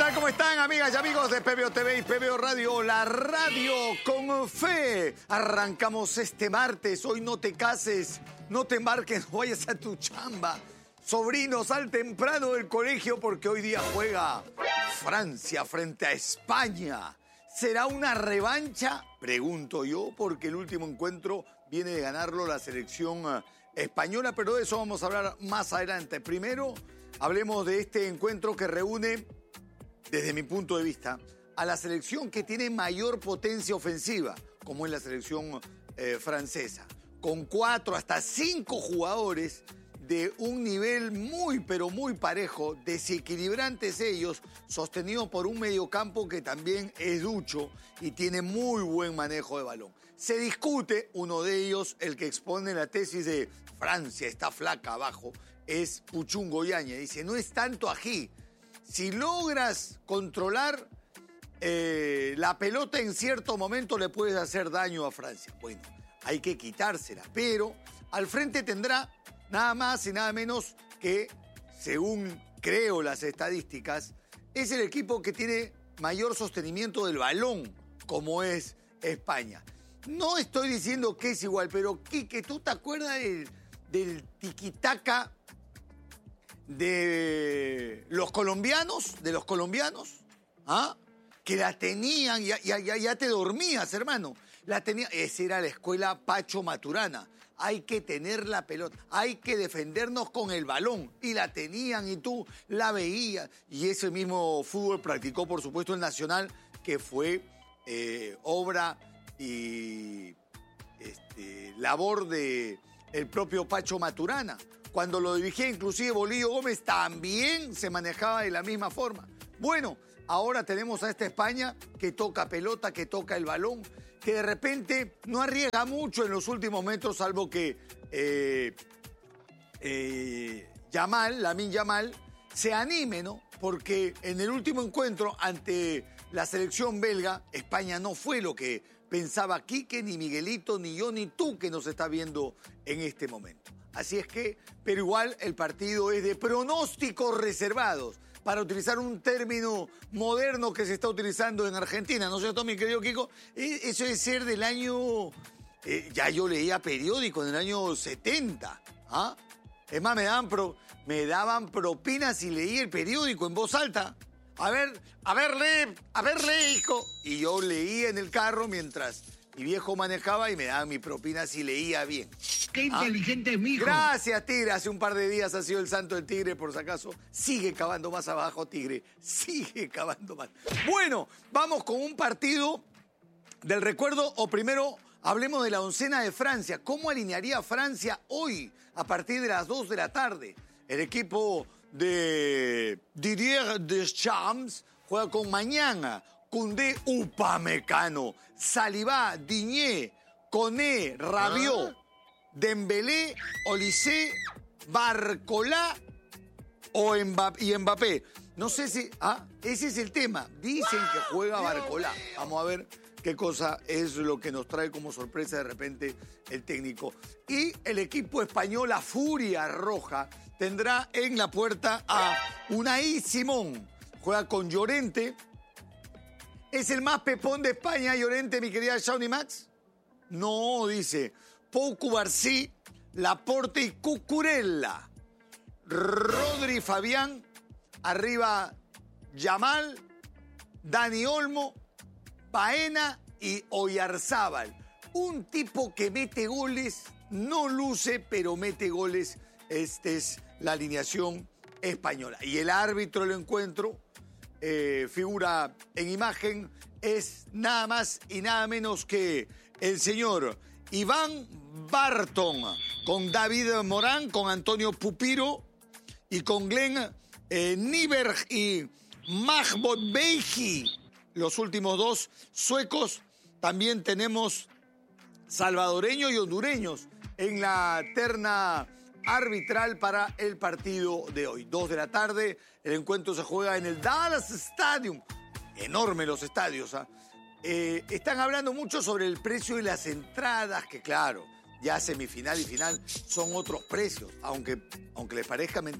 tal? ¿Cómo están, amigas y amigos de PBO TV y PBO Radio? La radio con fe. Arrancamos este martes. Hoy no te cases, no te embarques, no vayas a tu chamba. Sobrino, sal temprano del colegio porque hoy día juega Francia frente a España. ¿Será una revancha? Pregunto yo, porque el último encuentro viene de ganarlo la selección española, pero de eso vamos a hablar más adelante. Primero, hablemos de este encuentro que reúne, desde mi punto de vista, a la selección que tiene mayor potencia ofensiva, como es la selección francesa, con 4 hasta 5 jugadores de un nivel muy, pero muy parejo, desequilibrantes ellos, sostenidos por un mediocampo que también es ducho y tiene muy buen manejo de balón. Se discute, uno de ellos, el que expone la tesis de Francia está flaca abajo, es Puchún Goyaña. Dice, no es tanto ají. Si logras controlar la pelota en cierto momento le puedes hacer daño a Francia. Bueno, hay que quitársela, pero al frente tendrá nada más y nada menos que, según creo las estadísticas, es el equipo que tiene mayor sostenimiento del balón, como es España. No estoy diciendo que es igual, pero Quique, ¿tú te acuerdas del tiquitaca de los colombianos? ¿Ah? Que la tenían, ya te dormías, hermano. Esa era la escuela Pacho Maturana. Hay que tener la pelota, hay que defendernos con el balón. Y la tenían y tú la veías. Y ese mismo fútbol practicó, por supuesto, el Nacional, que fue obra y labor de el propio Pacho Maturana. Cuando lo dirigía inclusive Bolillo Gómez también se manejaba de la misma forma. Bueno, ahora tenemos a esta España que toca pelota, que toca el balón, que de repente no arriesga mucho en los últimos metros, salvo que Lamine Yamal se anime, ¿no? Porque en el último encuentro ante la selección belga, España no fue lo que pensaba Quique, ni Miguelito, ni yo, ni tú que nos está viendo en este momento. Así es que, pero igual el partido es de pronósticos reservados, para utilizar un término moderno que se está utilizando en Argentina, ¿no es cierto, mi querido Kiko? Eso debe ser del año... ya yo leía periódico en el año 70, ¿ah? Es más, me daban propinas y leía el periódico en voz alta. A ver, lee, hijo. Y yo leía en el carro mientras mi viejo manejaba y me daba mi propina si leía bien. ¡Qué inteligente es mi hijo! Gracias, Tigre. Hace un par de días ha sido el santo del Tigre, por si acaso. Sigue cavando más abajo, Tigre. Sigue cavando más. Bueno, vamos con un partido del recuerdo. O primero, hablemos de la oncena de Francia. ¿Cómo alinearía Francia hoy a partir de las 2 de la tarde? El equipo de Didier Deschamps juega con Mañana, Koundé, Upamecano, Saliba, Digne, Koné, Rabiot, Dembélé, Olise, Barcola y Mbappé. No sé si... ese es el tema. Dicen que juega Barcola. Vamos a ver qué cosa es lo que nos trae como sorpresa de repente el técnico. Y el equipo español, la Furia Roja, tendrá en la puerta a Unai Simón. Juega con Llorente. ¿Es el más pepón de España, Llorente, mi querida Shawnee Max? No, dice... Pau Cubarsí, Laporte y Cucurella. Rodri, Fabián, arriba Yamal, Dani Olmo, Baena y Oyarzábal. Un tipo que mete goles, no luce, pero mete goles. Esta es la alineación española. Y el árbitro del encuentro, figura en imagen, es nada más y nada menos que el señor Iván Barton, con David Morán, con Antonio Pupiro y con Glenn Nyberg y Mahmoud Beji, los últimos dos suecos. También tenemos salvadoreños y hondureños en la terna arbitral para el partido de hoy. 2 de la tarde, el encuentro se juega en el Dallas Stadium. Enorme los estadios, ¿ah? Están hablando mucho sobre el precio de las entradas, que claro, ya semifinal y final son otros precios. Aunque les parezca mentira,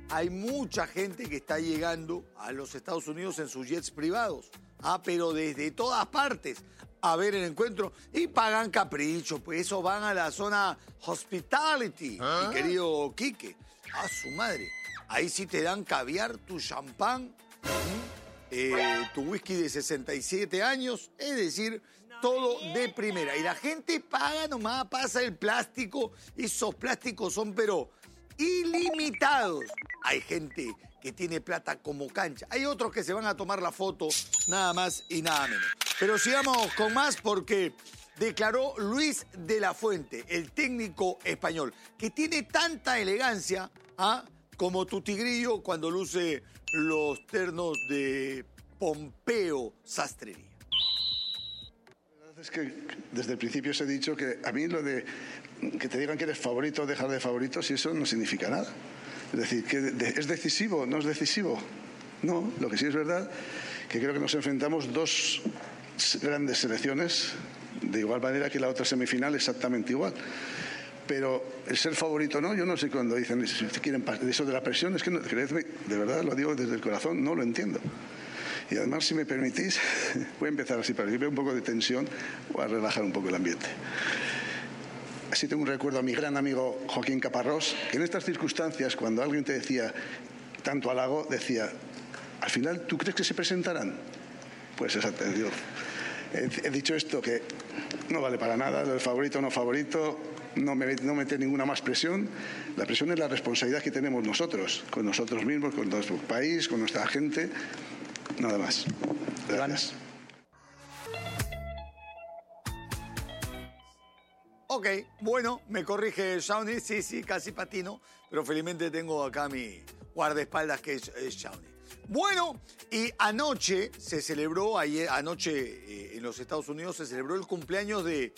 hay mucha gente que está llegando a los Estados Unidos en sus jets privados. Pero desde todas partes a ver el encuentro y pagan capricho, pues eso van a la zona hospitality, mi querido Quique. A su madre. Ahí sí te dan caviar, tu champán, tu whisky de 67 años, es decir, todo de primera. Y la gente paga nomás, pasa el plástico, esos plásticos son pero ilimitados. Hay gente que tiene plata como cancha. Hay otros que se van a tomar la foto, nada más y nada menos. Pero sigamos con más porque declaró Luis de la Fuente, el técnico español, que tiene tanta elegancia como tu tigrillo cuando luce los ternos de Pompeo Sastrería. La verdad es que desde el principio os he dicho que a mí lo de que te digan que eres favorito o dejar de favorito, si eso no significa nada. Es decir, que ¿es decisivo? ¿No es decisivo? No, lo que sí es verdad que creo que nos enfrentamos dos grandes selecciones de igual manera que la otra semifinal exactamente igual. Pero el ser favorito no, yo no sé cuando dicen si quieren eso de la presión, es que no, creedme, de verdad lo digo desde el corazón, no lo entiendo. Y además, si me permitís, voy a empezar así para que vea un poco de tensión, voy a relajar un poco el ambiente. Así tengo un recuerdo a mi gran amigo Joaquín Caparrós, que en estas circunstancias, cuando alguien te decía tanto halago, decía, al final, ¿tú crees que se presentarán? Pues exacto, yo he dicho esto, que no vale para nada, el favorito o no favorito, no meter ninguna más presión. La presión es la responsabilidad que tenemos nosotros, con nosotros mismos, con nuestro país, con nuestra gente, nada más. Gracias. Ok, bueno, me corrige Shawnee, sí, casi patino, pero felizmente tengo acá mi guardaespaldas que es Shawnee. Bueno, y anoche se celebró, anoche en los Estados Unidos se celebró el cumpleaños de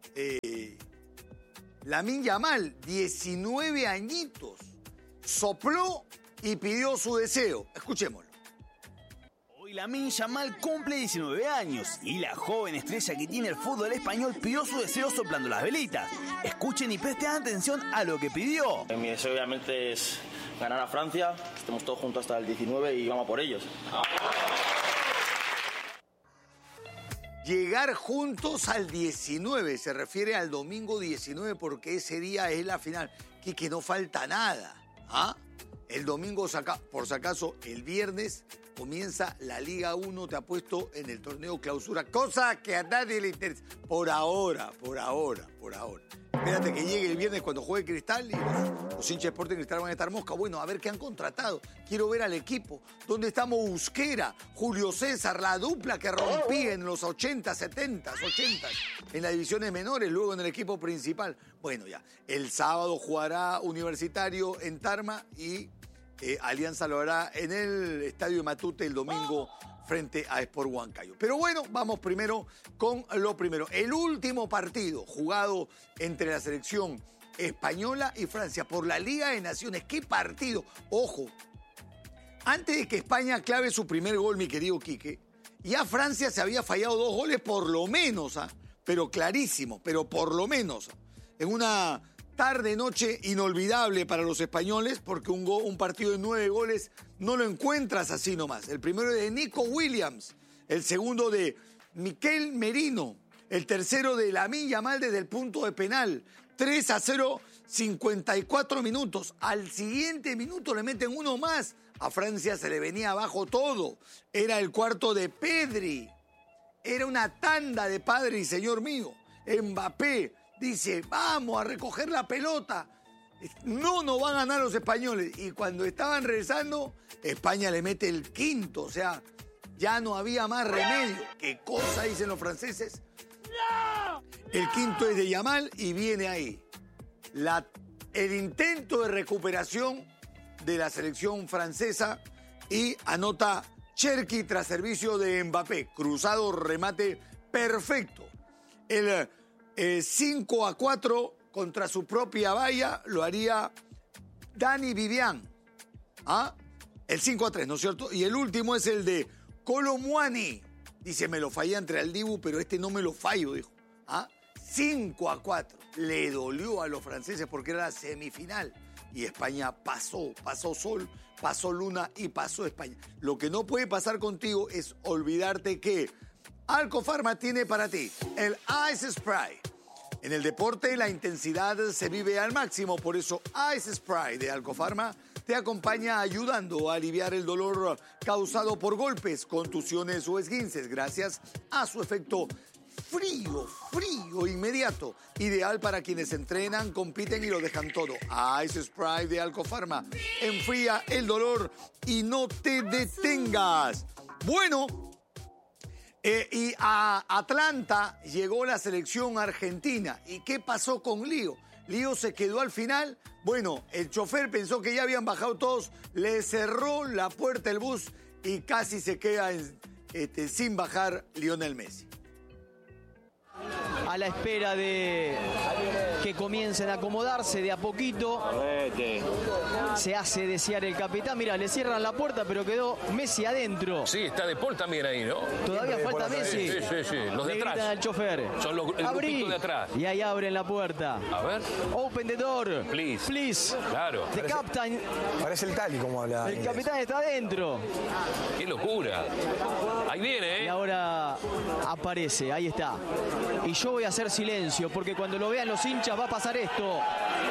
Lamine Yamal, 19 añitos. Sopló y pidió su deseo. Escuchémoslo. Hoy Lamine Yamal cumple 19 años y la joven estrella que tiene el fútbol español pidió su deseo soplando las velitas. Escuchen y presten atención a lo que pidió. Mi deseo obviamente es ganar a Francia, estemos todos juntos hasta el 19 y vamos a por ellos. Llegar juntos al 19, se refiere al domingo 19 porque ese día es la final. Que no falta nada. El domingo, por si acaso, el viernes comienza la Liga 1, te ha puesto en el torneo clausura, cosa que a nadie le interesa. Por ahora. Espérate que llegue el viernes cuando juegue Cristal y los hinchas de Sporting Cristal van a estar mosca. Bueno, a ver qué han contratado. Quiero ver al equipo. ¿Dónde está Mosquera, Julio César, la dupla que rompía en los 80, 70, 80 en las divisiones menores, luego en el equipo principal? Bueno, ya. El sábado jugará Universitario en Tarma y Alianza lo hará en el Estadio de Matute el domingo frente a Sport Huancayo. Pero bueno, vamos primero con lo primero. El último partido jugado entre la selección española y Francia por la Liga de Naciones. ¡Qué partido! Ojo, antes de que España clave su primer gol, mi querido Quique, ya Francia se había fallado 2 goles por lo menos, pero clarísimo, pero por lo menos. En una tarde-noche inolvidable para los españoles porque un partido de 9 goles no lo encuentras así nomás. El primero de Nico Williams, el segundo de Mikel Merino, el tercero de Lamine Yamal desde el punto de penal. 3-0, 54 minutos. Al siguiente minuto le meten uno más. A Francia se le venía abajo todo. Era el cuarto de Pedri. Era una tanda de padre y señor mío. Mbappé dice, vamos a recoger la pelota. No van a ganar los españoles. Y cuando estaban rezando, España le mete el quinto. O sea, ya no había más remedio. ¿Qué cosa dicen los franceses? ¡No! El quinto es de Yamal y viene ahí. El intento de recuperación de la selección francesa y anota Cherki tras servicio de Mbappé. Cruzado, remate perfecto. El 5-4 contra su propia valla lo haría Dani Vivian. El 5-3, ¿no es cierto? Y el último es el de Kolo Muani. Dice, me lo fallé entre el Dibu, pero este no me lo fallo, dijo. 5-4. Le dolió a los franceses porque era la semifinal. y España pasó Sol, pasó Luna y pasó España. Lo que no puede pasar contigo es olvidarte que Alcofarma tiene para ti el Ice Spray. En el deporte la intensidad se vive al máximo, por eso Ice Spray de Alcofarma te acompaña ayudando a aliviar el dolor causado por golpes, contusiones o esguinces gracias a su efecto frío, inmediato. Ideal para quienes entrenan, compiten y lo dejan todo. Ice Spray de Alcofarma enfría el dolor y no te detengas. Bueno, y a Atlanta llegó la selección argentina. ¿Y qué pasó con Lío? Lío se quedó al final. Bueno, el chofer pensó que ya habían bajado todos, le cerró la puerta del bus y casi se queda sin bajar Lionel Messi. A la espera de que comiencen a acomodarse de a poquito. Se hace desear el capitán. Mira, le cierran la puerta, pero quedó Messi adentro. Sí, está De Paul también ahí, ¿no? Todavía falta Messi. Sí. Los de Le gritan atrás. al chofer. Son el grupito de atrás. Y ahí abren la puerta. A ver. Open the door. Please. Claro. The captain. Parece el Tali como habla. El capitán está adentro. Qué locura. Ahí viene, Y ahora aparece, ahí está. Y yo voy a hacer silencio, porque cuando lo vean los hinchas va a pasar esto.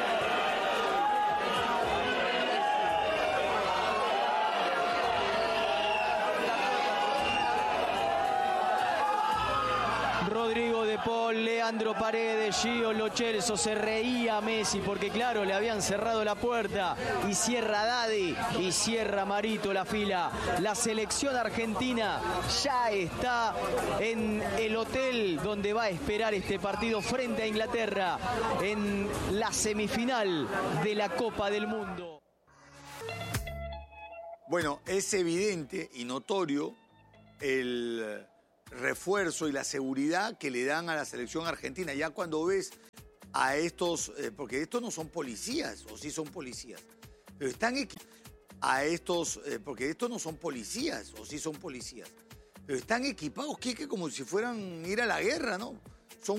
Rodrigo De Paul, Leandro Paredes, Gio Lo Celso, se reía Messi porque claro, le habían cerrado la puerta y cierra Daddy y cierra Marito la fila. La selección argentina ya está en el hotel donde va a esperar este partido frente a Inglaterra en la semifinal de la Copa del Mundo. Bueno, es evidente y notorio el refuerzo y la seguridad que le dan a la selección argentina. Ya cuando ves a estos, porque estos no son policías, o sí son policías, pero están a estos, porque estos no son policías, o sí son policías, pero están equipados, Quique, como si fueran ir a la guerra, ¿no?